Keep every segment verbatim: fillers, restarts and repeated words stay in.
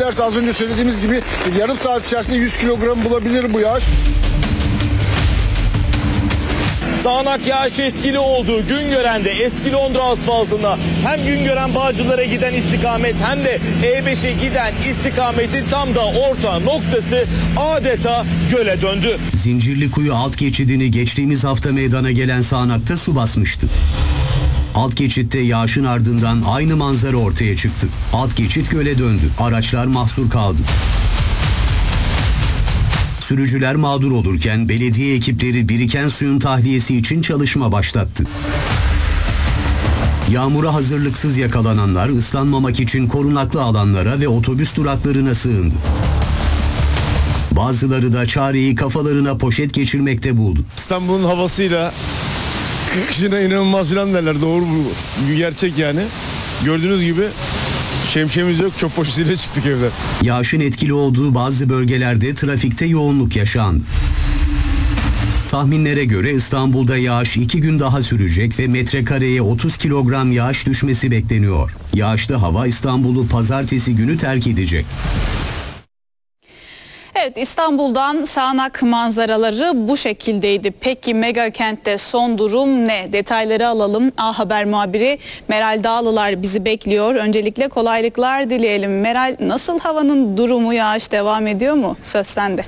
giderse az önce söylediğimiz gibi yarım saat içerisinde yüz kilogram bulabilir bu yağış. Sağanak yağış etkili oldu. Güngören'de eski Londra asfaltında hem Güngören Bağcılar'a giden istikamet hem de E beşe giden istikametin tam da orta noktası adeta göle döndü. Zincirlikuyu alt geçidini geçtiğimiz hafta meydana gelen sağanakta su basmıştı. Alt geçitte yağışın ardından aynı manzara ortaya çıktı. Alt geçit göle döndü. Araçlar mahsur kaldı. Sürücüler mağdur olurken belediye ekipleri biriken suyun tahliyesi için çalışma başlattı. Yağmura hazırlıksız yakalananlar ıslanmamak için korunaklı alanlara ve otobüs duraklarına sığındı. Bazıları da çareyi kafalarına poşet geçirmekte buldu. İstanbul'un havasıyla kışına inanılmaz falan derler. Doğru, bu gerçek yani. Gördüğünüz gibi şemsiyemiz yok, çöp poşetiyle çıktık evden. Yağışın etkili olduğu bazı bölgelerde trafikte yoğunluk yaşandı. Tahminlere göre İstanbul'da yağış iki gün daha sürecek ve metrekareye otuz kilogram yağış düşmesi bekleniyor. Yağışlı hava İstanbul'u pazartesi günü terk edecek. Evet, İstanbul'dan sağanak manzaraları bu şekildeydi. Peki mega kentte son durum ne? Detayları alalım. A Haber muhabiri Meral Dağlılar bizi bekliyor. Öncelikle kolaylıklar dileyelim. Meral, nasıl havanın durumu, yağış devam ediyor mu? Söz sende.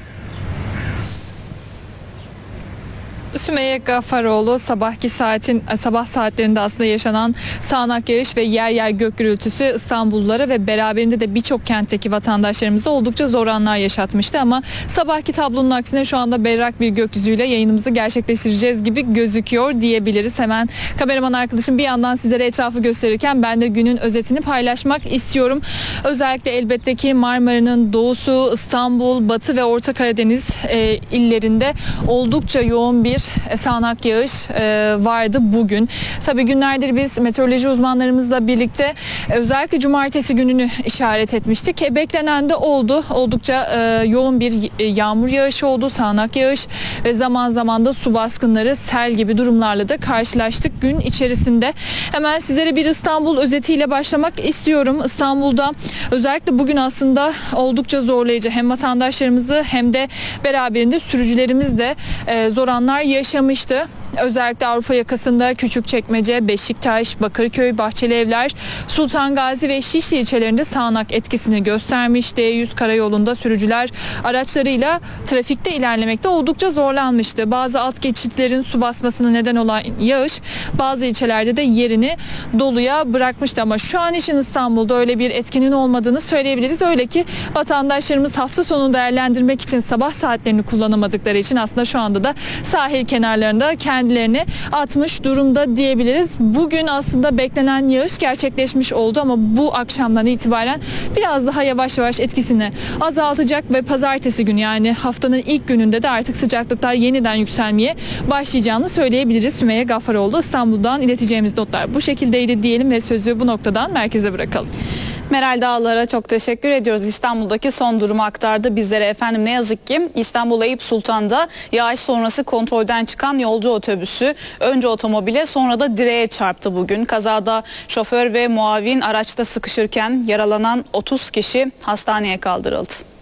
Sümeyye Gaffaroğlu, sabahki saatin sabah saatlerinde aslında yaşanan sağanak yağış ve yer yer gök gürültüsü İstanbullulara ve beraberinde de birçok kentteki vatandaşlarımıza oldukça zor anlar yaşatmıştı ama sabahki tablonun aksine şu anda berrak bir gökyüzüyle yayınımızı gerçekleştireceğiz gibi gözüküyor diyebiliriz. Hemen kameraman arkadaşım bir yandan sizlere etrafı gösterirken ben de günün özetini paylaşmak istiyorum. Özellikle elbette ki Marmara'nın doğusu, İstanbul, Batı ve Orta Karadeniz e, illerinde oldukça yoğun bir sağanak yağış e, vardı bugün. Tabii günlerdir biz meteoroloji uzmanlarımızla birlikte e, özellikle cumartesi gününü işaret etmiştik. E, beklenen de oldu. Oldukça e, yoğun bir e, yağmur yağışı oldu, sağanak yağış ve zaman zaman da su baskınları, sel gibi durumlarla da karşılaştık gün içerisinde. Hemen sizlere bir İstanbul özetiyle başlamak istiyorum. İstanbul'da özellikle bugün aslında oldukça zorlayıcı, hem vatandaşlarımızı hem de beraberinde sürücülerimiz de e, zor anlar yaşamıştı. Özellikle Avrupa yakasında Küçükçekmece, Beşiktaş, Bakırköy, Bahçelievler, Sultan Gazi ve Şişli ilçelerinde sağanak etkisini göstermiş. D yüz karayolunda sürücüler araçlarıyla trafikte ilerlemekte oldukça zorlanmıştı. Bazı alt geçitlerin su basmasına neden olan yağış bazı ilçelerde de yerini doluya bırakmıştı ama şu an için İstanbul'da öyle bir etkinin olmadığını söyleyebiliriz. Öyle ki vatandaşlarımız hafta sonu değerlendirmek için sabah saatlerini kullanamadıkları için aslında şu anda da sahil kenarlarında kendilerini atmış durumda diyebiliriz. Bugün aslında beklenen yağış gerçekleşmiş oldu ama bu akşamdan itibaren biraz daha yavaş yavaş etkisini azaltacak ve pazartesi günü, yani haftanın ilk gününde de artık sıcaklıklar yeniden yükselmeye başlayacağını söyleyebiliriz. Sümeyye Gaffaroğlu, İstanbul'dan ileteceğimiz notlar bu şekildeydi diyelim ve sözü bu noktadan merkeze bırakalım. Meral Dağlar'a çok teşekkür ediyoruz. İstanbul'daki son durumu aktardı bizlere. Efendim, ne yazık ki İstanbul Eyüp Sultan'da yağış sonrası kontrolden çıkan yolcu otobüsü önce otomobile sonra da direğe çarptı bugün. Kazada şoför ve muavin araçta sıkışırken yaralanan otuz kişi hastaneye kaldırıldı.